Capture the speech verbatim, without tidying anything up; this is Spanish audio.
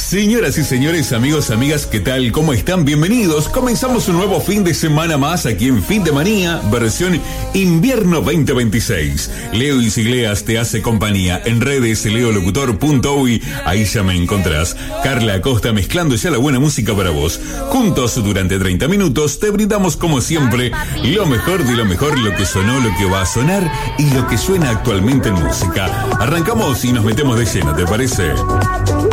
Señoras y señores, amigos, amigas, ¿qué tal? ¿Cómo están? Bienvenidos. Comenzamos un nuevo fin de semana más aquí en Fin de Manía, versión invierno veinte veintiséis. Leo Isigleas te hace compañía en redes leolocutor punto uy, ahí ya me encontrás. Carla Acosta mezclando ya la buena música para vos. Juntos durante treinta minutos te brindamos como siempre lo mejor de lo mejor, lo que sonó, lo que va a sonar y lo que suena actualmente en música. Arrancamos y nos metemos de lleno, ¿te parece?